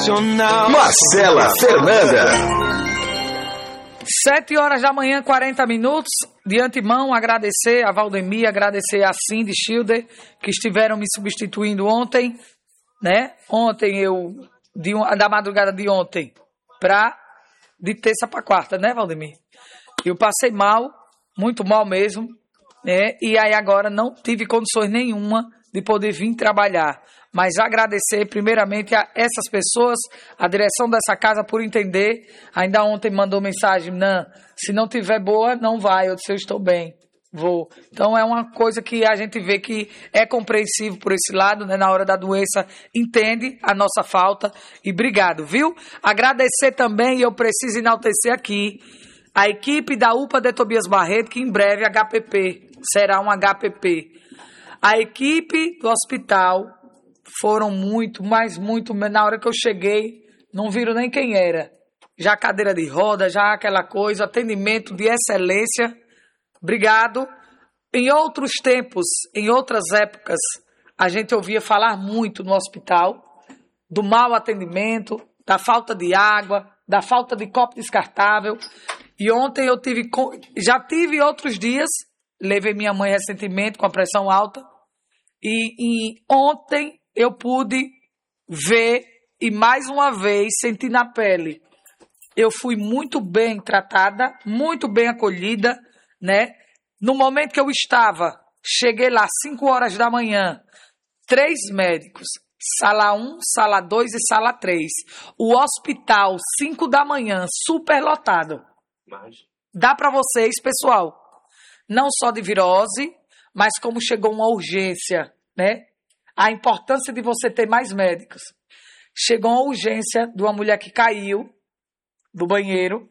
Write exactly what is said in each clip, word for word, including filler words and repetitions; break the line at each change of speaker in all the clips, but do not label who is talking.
Nacional. Marcela Fernanda.
Sete horas da manhã, quarenta minutos. De antemão, agradecer a Valdemir, agradecer a Cindy Schilder, que estiveram me substituindo ontem, né? Ontem eu, de, da madrugada de ontem, pra, de terça para quarta, né, Valdemir? Eu passei mal, muito mal mesmo, né? E aí agora não tive condições nenhuma de poder vir trabalhar. Mas agradecer primeiramente a essas pessoas, a direção dessa casa por entender. Ainda ontem mandou mensagem, não, se não tiver boa, não vai. Eu disse, eu estou bem, vou. Então é uma coisa que a gente vê que é compreensível por esse lado, né? Na hora da doença, entende a nossa falta. E obrigado, viu? Agradecer também, e eu preciso enaltecer aqui, a equipe da U P A de Tobias Barreto, que em breve H P P, será um H P P. A equipe do hospital foram muito, mas muito, na hora que eu cheguei, não viram nem quem era. Já cadeira de roda, já aquela coisa, atendimento de excelência. Obrigado. Em outros tempos, em outras épocas, a gente ouvia falar muito no hospital do mau atendimento, da falta de água, da falta de copo descartável. E ontem eu tive, já tive outros dias, levei minha mãe recentemente com a pressão alta, e, e ontem eu pude ver e mais uma vez sentir na pele. Eu fui muito bem tratada, muito bem acolhida, né? No momento que eu estava, cheguei lá às cinco horas da manhã, três médicos, sala um, sala dois e sala três. O hospital, cinco da manhã, super lotado. Dá para vocês, pessoal, não só de virose, mas como chegou uma urgência, né? A importância de você ter mais médicos. Chegou uma urgência de uma mulher que caiu do banheiro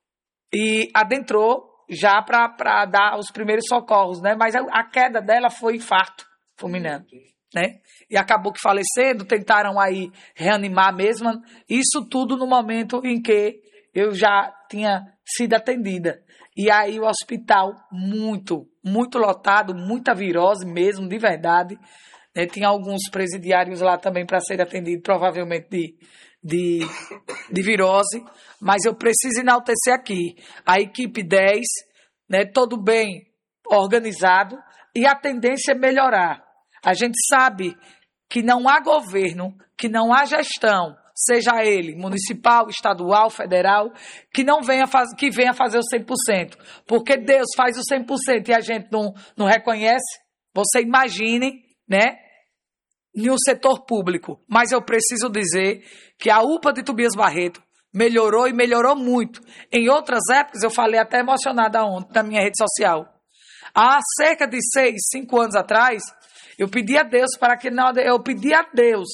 e adentrou já para dar os primeiros socorros, né? Mas a, a queda dela foi infarto fulminante, né? E acabou que falecendo, tentaram aí reanimar mesmo. Isso tudo no momento em que eu já tinha sido atendida. E aí o hospital muito, muito lotado, muita virose mesmo, de verdade. É, tinha alguns presidiários lá também para ser atendido, provavelmente de, de, de virose. Mas eu preciso enaltecer aqui a equipe dez, né, todo bem organizado, e a tendência é melhorar. A gente sabe que não há governo, que não há gestão, seja ele municipal, estadual, federal, que não venha, faz, que venha fazer o cem por cento. Porque Deus faz o cem por cento e a gente não, não reconhece. Você imagine, né, em um setor público. Mas eu preciso dizer que a U P A de Tobias Barreto melhorou e melhorou muito. Em outras épocas, eu falei até emocionada ontem na minha rede social. Há cerca de seis, cinco anos atrás, eu pedi a Deus para que não, eu pedi a Deus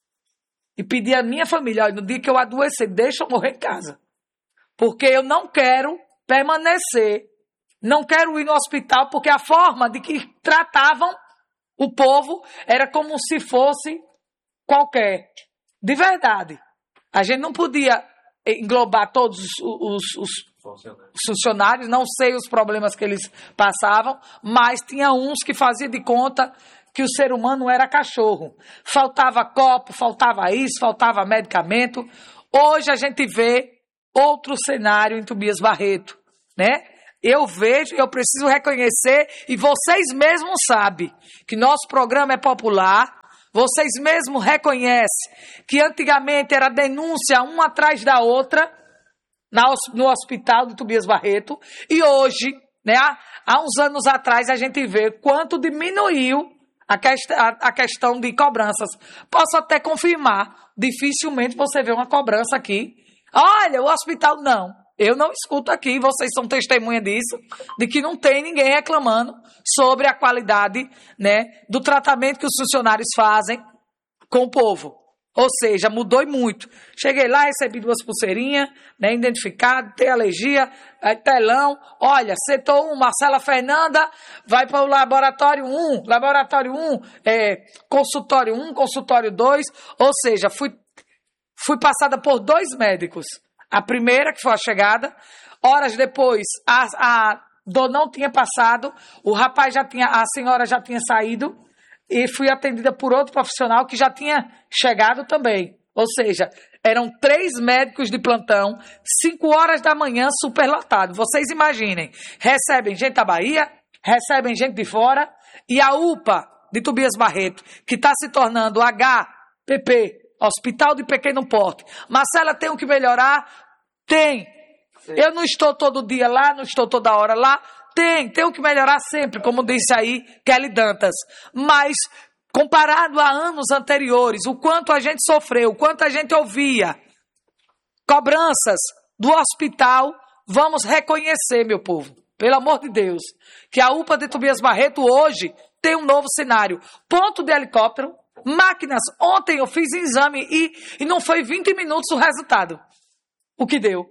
e pedi à minha família, olha, no dia que eu adoecer, deixa eu morrer em casa. Porque eu não quero permanecer, não quero ir no hospital, porque a forma de que tratavam o povo era como se fosse qualquer. De verdade. A gente não podia englobar todos os, os, os funcionários, não sei os problemas que eles passavam, mas tinha uns que faziam de conta que o ser humano era cachorro. Faltava copo, faltava isso, faltava medicamento. Hoje a gente vê outro cenário em Tobias Barreto, né? Eu vejo, eu preciso reconhecer, e vocês mesmos sabem que nosso programa é popular, vocês mesmos reconhecem que antigamente era denúncia uma atrás da outra na, no hospital de Tobias Barreto, e hoje, né, há uns anos atrás, a gente vê quanto diminuiu a, quest a, a questão de cobranças. Posso até confirmar, dificilmente você vê uma cobrança aqui. Olha, o hospital não. Eu não escuto aqui, vocês são testemunha disso, de que não tem ninguém reclamando sobre a qualidade, né, do tratamento que os funcionários fazem com o povo. Ou seja, mudou e muito. Cheguei lá, recebi duas pulseirinhas, né, identificado, tem alergia, telão. Olha, setor um, Marcela Fernanda, vai para o laboratório um, laboratório um, é, consultório um, consultório dois. Ou seja, fui, fui passada por dois médicos. A primeira, que foi a chegada, horas depois, a, a dor não tinha passado, o rapaz já tinha, a senhora já tinha saído, e fui atendida por outro profissional que já tinha chegado também. Ou seja, Eram três médicos de plantão, cinco horas da manhã, superlotado. Vocês imaginem, recebem gente da Bahia, recebem gente de fora, e a U P A de Tobias Barreto, que está se tornando H P P, Hospital de Pequeno Porte. Marcela, tem o que melhorar? Tem. Sim. Eu não estou todo dia lá, não estou toda hora lá. Tem, tem o que melhorar sempre, como disse aí Kelly Dantas. Mas, comparado a anos anteriores, o quanto a gente sofreu, o quanto a gente ouvia cobranças do hospital, vamos reconhecer, meu povo, pelo amor de Deus, que a U P A de Tobias Barreto hoje tem um novo cenário. Ponto de helicóptero, máquinas. Ontem eu fiz exame e, e não foi vinte minutos o resultado. O que deu,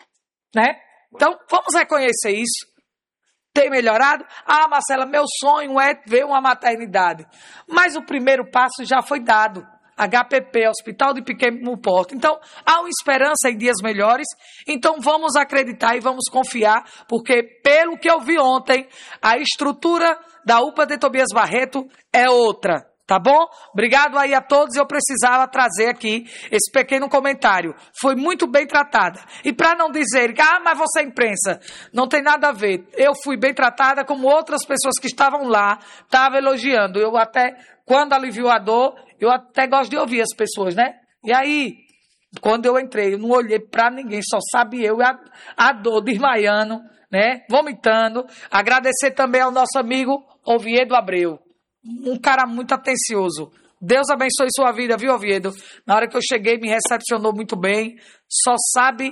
né? Então, vamos reconhecer isso. Tem melhorado? Ah, Marcela, meu sonho é ver uma maternidade. Mas o primeiro passo já foi dado. H P P, Hospital de Pequeno Porte. Então, há uma esperança em dias melhores. Então, vamos acreditar e vamos confiar, porque, pelo que eu vi ontem, a estrutura da U P A de Tobias Barreto é outra. Tá bom? Obrigado aí a todos. Eu precisava trazer aqui esse pequeno comentário. Foi muito bem tratada. E para não dizer que, ah, mas você é imprensa, não tem nada a ver. Eu fui bem tratada como outras pessoas que estavam lá, estavam elogiando. Eu até, quando aliviou a dor, eu até gosto de ouvir as pessoas, né? E aí, quando eu entrei, eu não olhei para ninguém, só sabe eu a, a dor desmaiando, né? Vomitando. Agradecer também ao nosso amigo Oviedo Abreu. Um cara muito atencioso. Deus abençoe sua vida, viu, Oviedo? Na hora que eu cheguei, me recepcionou muito bem. Só sabe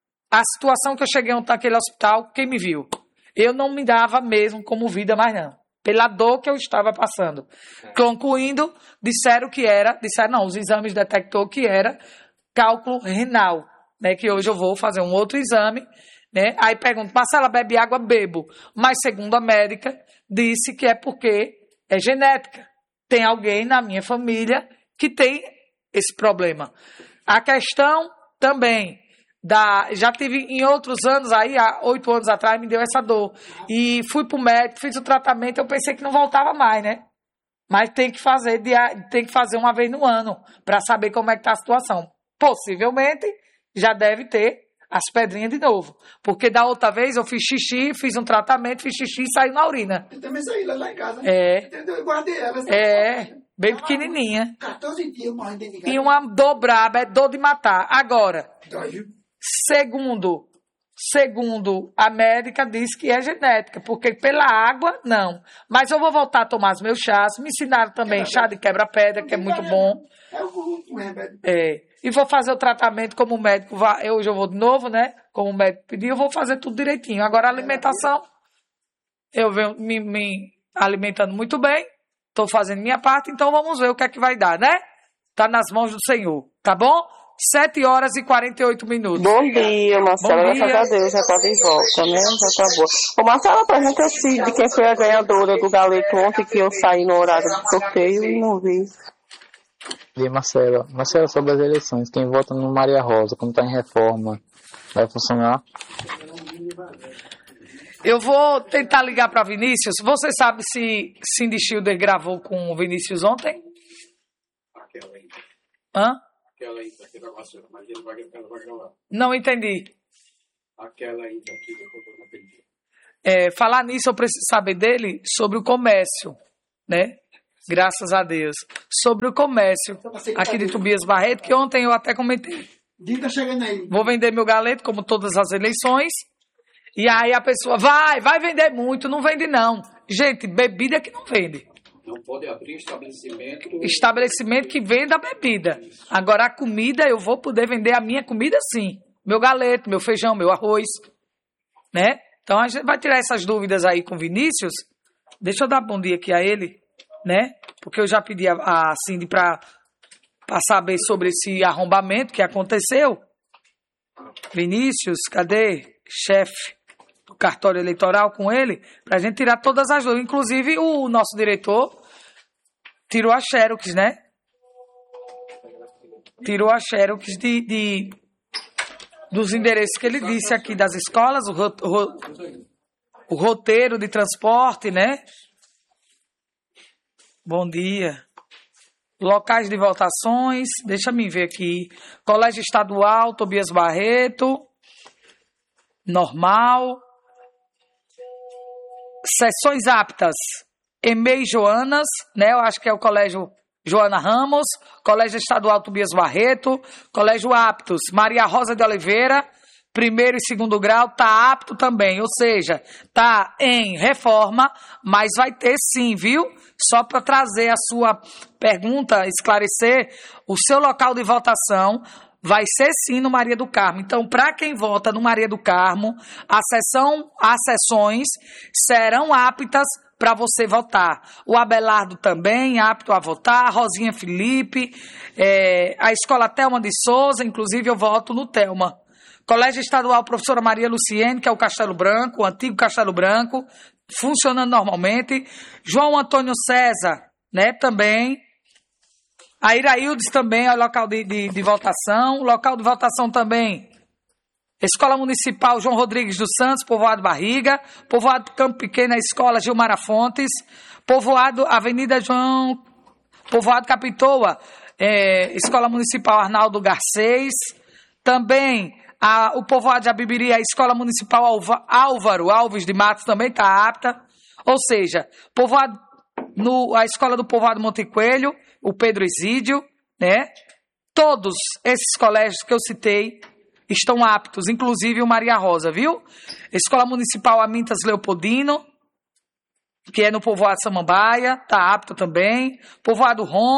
a situação que eu cheguei ontem naquele hospital, quem me viu. Eu não me dava mesmo como vida mais não. Pela dor que eu estava passando. Concluindo, disseram que era, disseram não, os exames detectou que era cálculo renal, né? Que hoje eu vou fazer um outro exame, né? Aí pergunto, Marcela, bebe água? Bebo. Mas segundo a médica, disse que é porque é genética. Tem alguém na minha família que tem esse problema. A questão também, da, já tive em outros anos, aí há oito anos atrás, me deu essa dor. E fui para o médico, fiz o tratamento, eu pensei que não voltava mais, né? Mas tem que fazer, tem que fazer uma vez no ano, para saber como é que está a situação. Possivelmente, já deve ter as pedrinhas de novo. Porque da outra vez eu fiz xixi, fiz um tratamento, fiz xixi e saiu na urina.
Eu também saí lá, lá em casa.
É.
Entendeu? Eu guardei elas.
É, bem pequenininha.
quatorze dias morrendo dentro de casa.
E uma dor braba, é dor de matar. Agora,
Dói, viu?
segundo, segundo a médica, diz que é genética. Porque pela água, não. Mas eu vou voltar a tomar os meus chás. Me ensinaram também chá de quebra-pedra, que é muito bom.
É o remédio.
É. E vou fazer o tratamento como o médico vai. Eu hoje eu vou de novo, né? Como o médico pediu, eu vou fazer tudo direitinho. Agora a alimentação, eu venho me, me alimentando muito bem, estou fazendo minha parte, então vamos ver o que é que vai dar, né? Tá nas mãos do Senhor, tá bom? sete horas e quarenta e oito minutos.
Bom dia, Marcela.
Bom dia.
Graças a Deus, já tá de volta, né? Já tá boa. Ô, Marcela, apresenta assim de quem foi a ganhadora do galeto ontem, que eu saí no horário do sorteio e não vi.
E Marcela, Marcela, sobre as eleições, quem vota no Maria Rosa, como está em reforma, vai funcionar?
Eu vou tentar ligar para Vinícius. Você sabe se Cindy Schilder gravou com o Vinícius ontem?
Aquela ainda.
Hã?
Aquela ainda, que gravação, mas ele vai, ela vai gravar.
Não entendi.
Aquela ainda, que eu não entendi.
É, falar nisso, eu preciso saber dele sobre o comércio, né? Graças a Deus. Sobre o comércio aqui de Tobias Barreto, que ontem eu até comentei.
Diga chegando aí.
Vou vender meu galeto, como todas as eleições. E aí a pessoa vai, vai vender muito, não vende não. Gente, bebida que não vende.
Não pode abrir estabelecimento.
Estabelecimento que venda bebida. Agora a comida, eu vou poder vender a minha comida sim. Meu galeto, meu feijão, meu arroz. Né? Então a gente vai tirar essas dúvidas aí com o Vinícius. Deixa eu dar bom dia aqui a ele. Né? Porque eu já pedi a, a Cindy para saber sobre esse arrombamento que aconteceu. Vinícius, cadê? Chefe do cartório eleitoral com ele, para a gente tirar todas as dúvidas. Inclusive, o nosso diretor tirou a xerox, né? Tirou a xerox de, de, dos endereços que ele disse aqui das escolas, o, ro, ro, o roteiro de transporte, né? Bom dia. Locais de votações, deixa eu ver aqui. Colégio Estadual, Tobias Barreto, normal. Sessões aptas, Emei Joanas, né? Eu acho que é o Colégio Joana Ramos, Colégio Estadual Tobias Barreto, Colégio Aptos, Maria Rosa de Oliveira, primeiro e segundo grau, tá apto também, ou seja, tá em reforma, mas vai ter sim, viu? Só para trazer a sua pergunta, esclarecer, o seu local de votação vai ser sim no Maria do Carmo. Então, para quem vota no Maria do Carmo, a sessão, as sessões serão aptas para você votar. O Abelardo também, apto a votar, a Rosinha Felipe, é, a Escola Thelma de Souza, inclusive eu voto no Thelma. Colégio Estadual Professora Maria Luciene, que é o Castelo Branco, o antigo Castelo Branco, funcionando normalmente. João Antônio César, né, também. A Iraildes também é o local de, de, de votação. Local de votação também, Escola Municipal João Rodrigues dos Santos, Povoado Barriga. Povoado Campo Pequeno, a Escola Gilmara Fontes. Povoado Avenida João... Povoado Capitoa, é, Escola Municipal Arnaldo Garcês. Também a, o Povoado de Abibiri, a Escola Municipal Alva, Álvaro Alves de Matos também está apta. Ou seja, povoado, no, a Escola do Povoado Monte Coelho, o Pedro Isídio, né? Todos esses colégios que eu citei estão aptos, inclusive o Maria Rosa, viu? Escola Municipal Amintas Leopoldino, que é no Povoado Samambaia, está apto também. Povoado Rom,